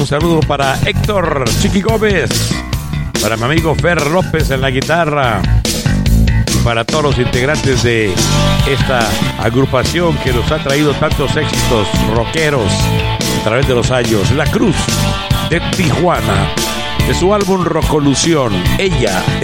Un saludo para Héctor Chiqui Gómez, para mi amigo Fer López en la guitarra y para todos los integrantes de esta agrupación que nos ha traído tantos éxitos rockeros a través de los años. La Cruz de Tijuana, de su álbum Rockolución. Ella